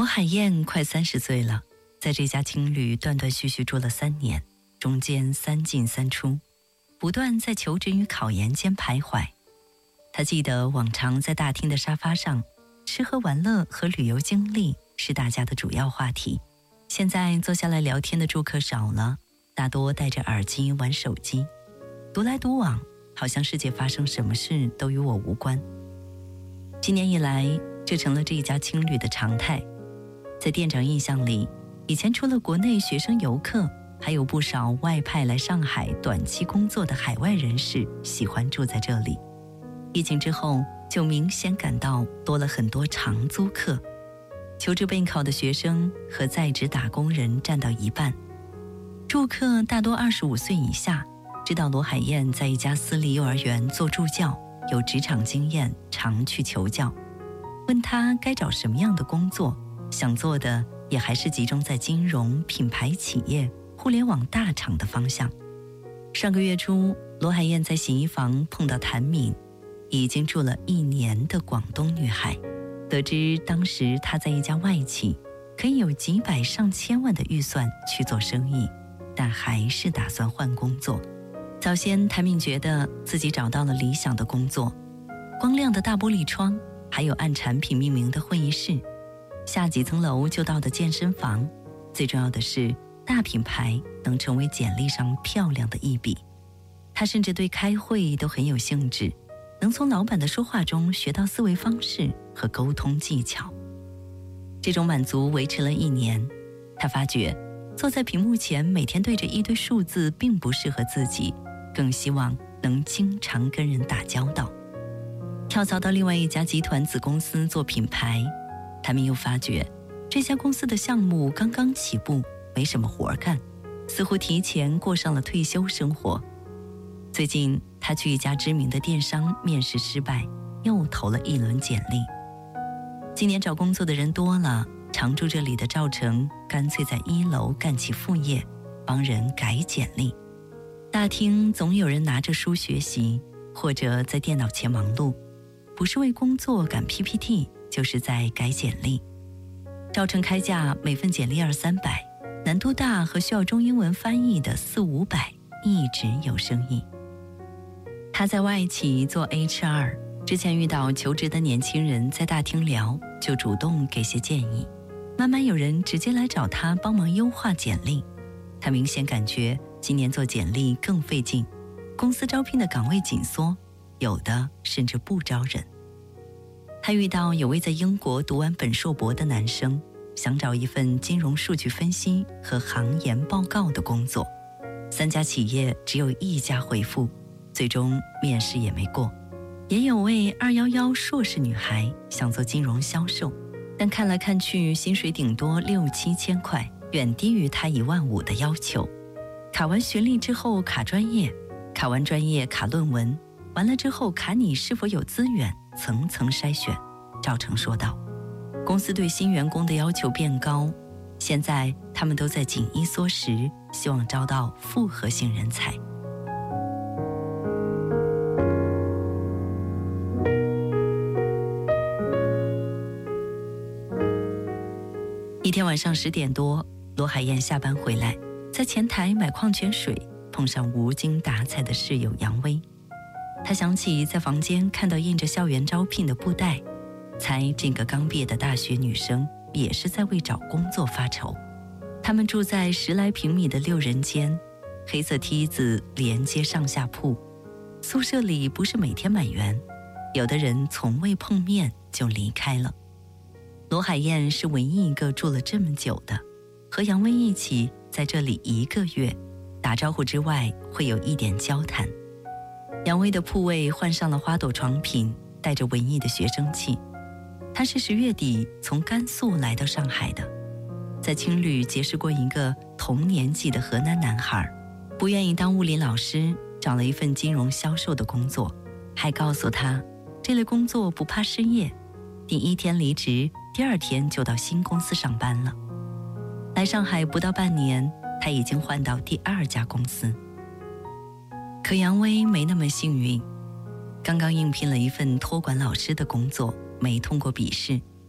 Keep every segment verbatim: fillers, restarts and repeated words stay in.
罗海燕快三十岁了，在这家青旅断断续续住了三年，中间三进三出，不断在求职与考研间徘徊。他记得往常在大厅的沙发上，吃喝玩乐和旅游经历是大家的主要话题。现在坐下来聊天的住客少了，大多戴着耳机玩手机，独来独往，好像世界发生什么事都与我无关。几年以来，这成了这一家青旅的常态。在店长印象里，以前除了国内学生游客，还有不少外派来上海短期工作的海外人士喜欢住在这里。疫情之后，就明显感到多了很多长租客，求职备考的学生和在职打工人占到一半。住客大多二十五岁以下，知道罗海燕在一家私立幼儿园做助教，有职场经验，常去求教。问他该找什么样的工作，想做的也还是集中在金融、品牌企业、互联网大厂的方向。上个月初，罗海燕在洗衣房碰到谭敏，已经住了一年的广东女孩。得知当时她在一家外企，可以有几百上千万的预算去做生意，但还是打算换工作。早先谭敏觉得自己找到了理想的工作，光亮的大玻璃窗，还有按产品命名的会议室，下几层楼就到的健身房，最重要的是大品牌能成为简历上漂亮的一笔。他甚至对开会都很有兴致，能从老板的说话中学到思维方式和沟通技巧。这种满足维持了一年，他发觉坐在屏幕前每天对着一堆数字并不适合自己，更希望能经常跟人打交道。跳槽到另外一家集团子公司做品牌，他们又发觉这家公司的项目刚刚起步，没什么活干，似乎提前过上了退休生活。最近他去一家知名的电商面试失败，又投了一轮简历。今年找工作的人多了，常住这里的赵成干脆在一楼干起副业，帮人改简历。大厅总有人拿着书学习，或者在电脑前忙碌，不是为工作赶 P P T， 就是在改简历。赵成开价每份简历二三百，难度大和需要中英文翻译的四五百，一直有生意。他在外企做 H R， 之前遇到求职的年轻人在大厅聊，就主动给些建议。慢慢有人直接来找他帮忙优化简历。他明显感觉今年做简历更费劲，公司招聘的岗位紧缩，有的甚至不招人。他遇到有位在英国读完本硕博的男生，想找一份金融数据分析和行研报告的工作，三家企业只有一家回复，最终面试也没过。也有位二一一硕士女孩想做金融销售，但看来看去薪水顶多六七千块，远低于她一万五的要求。卡完学历之后卡专业，卡完专业卡论文，完了之后卡你是否有资源，层层筛选。赵成说道，公司对新员工的要求变高，现在他们都在紧衣缩食，希望招到复合型人才。一天晚上十点多，罗海燕下班回来，在前台买矿泉水，碰上无精打采的室友杨威。他想起在房间看到印着校园招聘的布袋，猜这个刚毕业的大学女生也是在为找工作发愁。他们住在十来平米的六人间，黑色梯子连接上下铺，宿舍里不是每天满员，有的人从未碰面就离开了。罗海燕是唯一一个住了这么久的，和杨威一起在这里一个月，打招呼之外会有一点交谈。杨威的铺位换上了花朵床品，带着文艺的学生气。他是十月底从甘肃来到上海的，在青旅结识过一个同年纪的河南男孩，不愿意当物理老师，找了一份金融销售的工作，还告诉他这类工作不怕失业，第一天离职，第二天就到新公司上班了。来上海不到半年，他已经换到第二家公司。可杨威没那么幸运，刚刚应聘了一份托管老师的工作，没通过笔试，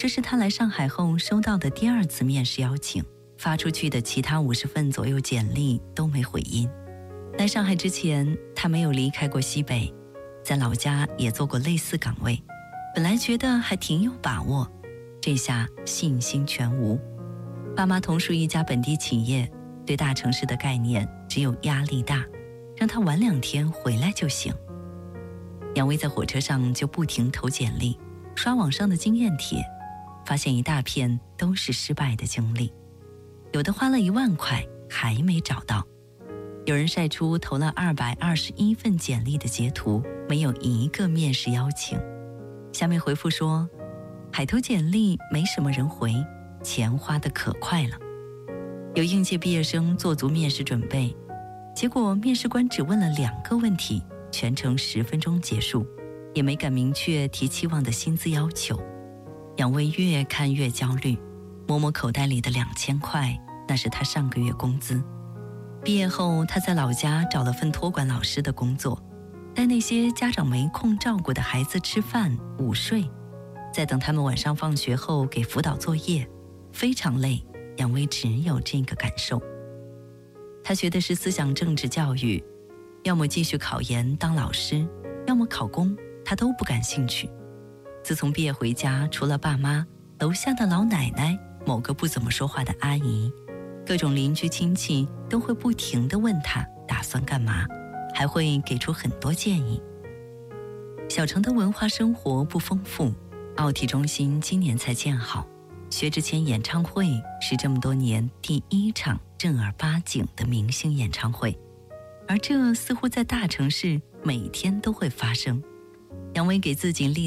这是他来上海后收到的第二次面试邀请，发出去的其他五十份左右简历都没回音。来上海之前，他没有离开过西北，在老家也做过类似岗位，本来觉得还挺有把握，这下信心全无。爸妈同属一家本地企业，对大城市的概念只有压力大，让他晚两天回来就行。杨威在火车上就不停投简历，刷网上的经验帖，发现一大片都是失败的经历，有的花了一万块还没找到，有人晒出投了二百二十一份简历的截图，没有一个面试邀请。下面回复说，海投简历没什么人回，钱花得可快了。有应届毕业生做足面试准备，结果面试官只问了两个问题，全程十分钟结束，也没敢明确提期望的薪资要求。杨威越看越焦虑，摸摸口袋里的两千块，那是他上个月工资。毕业后，他在老家找了份托管老师的工作，带那些家长没空照顾的孩子吃饭、午睡，再等他们晚上放学后给辅导作业，非常累。杨威只有这个感受。他学的是思想政治教育，要么继续考研当老师，要么考公，他都不感兴趣。自从毕业回家，除了爸妈，楼下的老奶奶，某个不怎么说话的阿姨，各种邻居亲戚都会不停地问他打算干嘛，还会给出很多建议。小城的文化生活不丰富，奥体中心今年才建好，薛之谦演唱会是这么多年第一场正儿八经的明星演唱会，而这似乎在大城市每天都会发生。杨威给自己立